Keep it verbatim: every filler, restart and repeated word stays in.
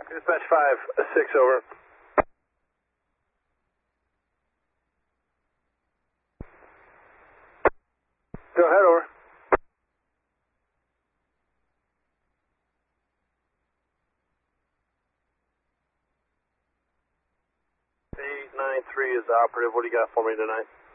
Dispatch five, six over. Go ahead, over. eight nine three is the operative. What do you got for me tonight?